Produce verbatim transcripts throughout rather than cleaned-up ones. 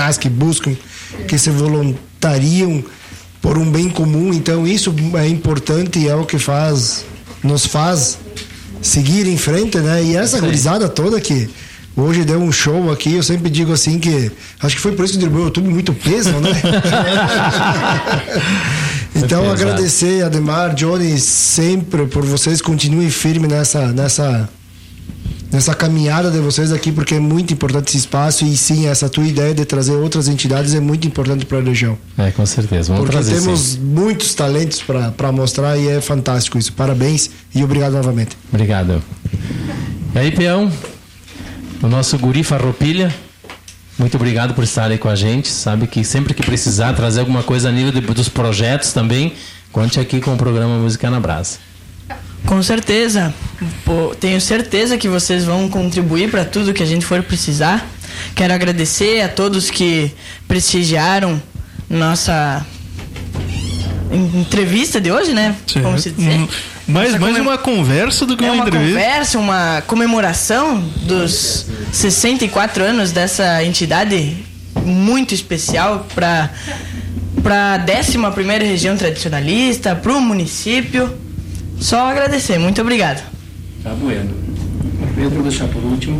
profissionais que buscam, que se voluntariam por um bem comum. Então isso é importante e é o que faz, nos faz seguir em frente, né? E essa gurizada toda que hoje deu um show aqui, eu sempre digo assim que acho que foi por isso que derrubou o YouTube muito peso, né? Então, agradecer, Ademar, Johnny, sempre por vocês, continuem firmes nessa, nessa, nessa caminhada de vocês aqui, porque é muito importante esse espaço e sim, essa tua ideia de trazer outras entidades é muito importante para a região. É, com certeza. Vamos porque trazer, temos sim. muitos talentos para mostrar e é fantástico isso. Parabéns e obrigado novamente. Obrigado. E aí, peão, o nosso guri Farroupilha, muito obrigado por estar aí com a gente. Sabe que sempre que precisar trazer alguma coisa a nível de, dos projetos também, conte aqui com o programa Música na Brasa. Com certeza. Pô, tenho certeza que vocês vão contribuir para tudo que a gente for precisar. Quero agradecer a todos que prestigiaram nossa entrevista de hoje, né? Sim. Como se dizer. Hum, mais, mais comem... uma conversa do que é uma, uma entrevista. Uma conversa, uma comemoração dos sessenta e quatro anos dessa entidade muito especial para para a décima primeira região tradicionalista, para o município. Só agradecer. Muito obrigado. Tá bueno. Pedro, vou deixar por último.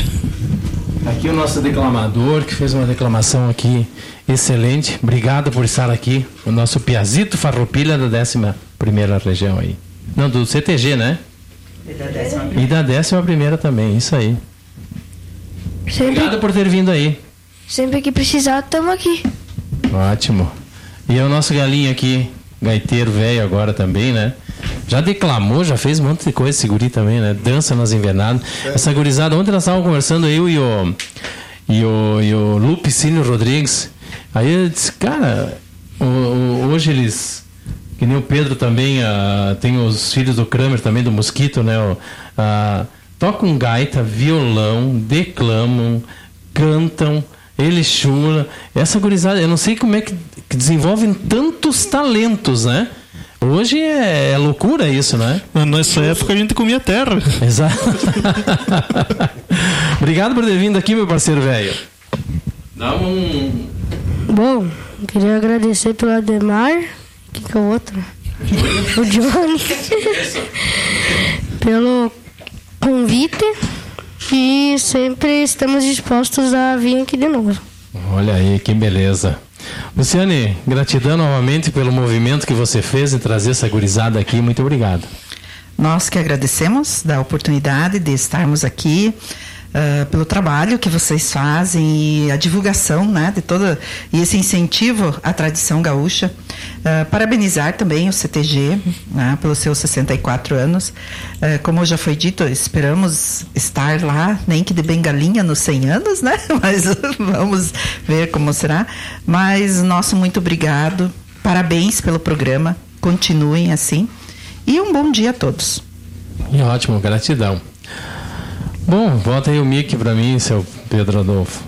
Aqui o nosso declamador, que fez uma declamação aqui excelente. Obrigado por estar aqui. O nosso Piazito Farroupilha da décima primeira região aí. Não, do C T G, né? E da décima, e da décima primeira também, isso aí. Sempre, Obrigado por ter vindo aí. Sempre que precisar, estamos aqui. Ótimo. E é o nosso galinho aqui, gaiteiro velho agora também, né? Já declamou, já fez um monte de coisa, esse guri também, né? Dança nas invernadas. É. Essa gurizada, ontem nós estávamos conversando, eu e o, e o, e o Lupicínio Rodrigues. Aí eu disse, cara, o, o, hoje eles, que nem o Pedro também, uh, tem os filhos do Kramer também, do Mosquito, né? Uh, tocam gaita, violão, declamam, cantam, eles chulam. Essa gurizada, eu não sei como é que, que desenvolvem tantos talentos, né? Hoje é, é loucura isso, né? Nessa época a gente comia terra. Exato. Obrigado por ter vindo aqui, meu parceiro velho. Dá um... Bom, queria agradecer pelo Ademar. Que que é o outro? O Johnny. Pelo convite. E sempre estamos dispostos a vir aqui de novo. Olha aí, que beleza. Luciane, gratidão novamente pelo movimento que você fez em trazer essa gurizada aqui. Muito obrigado. Nós que agradecemos da oportunidade de estarmos aqui, uh, pelo trabalho que vocês fazem e a divulgação, né, de toda, e esse incentivo à tradição gaúcha. Uh, parabenizar também o C T G, né, pelos seus sessenta e quatro anos. Uh, como já foi dito, esperamos estar lá, nem que de bengalinha nos cem anos, né? Mas vamos ver como será. Mas nosso muito obrigado, parabéns pelo programa, continuem assim e um bom dia a todos. E ótimo, gratidão. Bom, bota aí o mic para mim, seu Pedro Adolfo.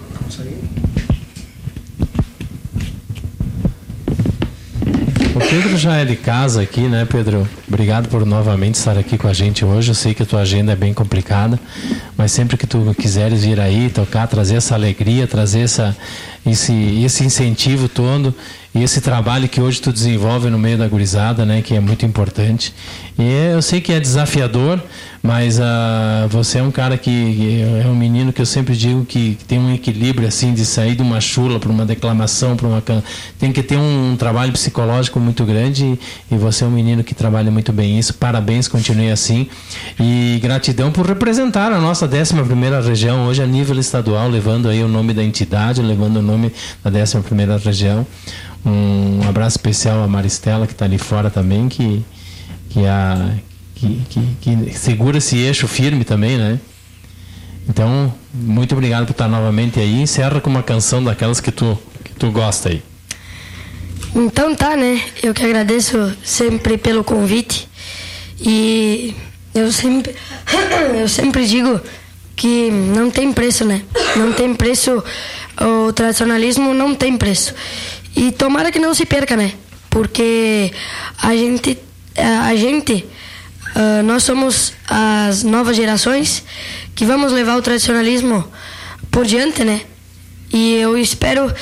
O Pedro já é de casa aqui, né, Pedro? Obrigado por novamente estar aqui com a gente hoje. Eu sei que a tua agenda é bem complicada, mas sempre que tu quiseres vir aí, tocar, trazer essa alegria, trazer essa, esse, esse incentivo todo e esse trabalho que hoje tu desenvolve no meio da gurizada, né, que é muito importante. E eu sei que é desafiador, mas uh, você é um cara que, que é um menino que eu sempre digo que, que tem um equilíbrio assim de sair de uma chula para uma declamação, para uma can... tem que ter um, um trabalho psicológico muito grande e, e você é um menino que trabalha muito bem isso. Parabéns, continue assim e gratidão por representar a nossa décima primeira região hoje a nível estadual, levando aí o nome da entidade, levando o nome da décima primeira região. Um abraço especial a Maristela, que está ali fora também, que, que, a, que, que, que segura esse eixo firme também, né? Então, muito obrigado por estar novamente aí. Encerra com uma canção daquelas que tu, que tu gosta aí. Então tá, né? Eu que agradeço sempre pelo convite. E eu sempre, eu sempre digo que não tem preço, né? Não tem preço, o tradicionalismo não tem preço. E tomara que não se perca, né? Porque a gente, a gente, uh, nós somos as novas gerações que vamos levar o tradicionalismo por diante, né? E eu espero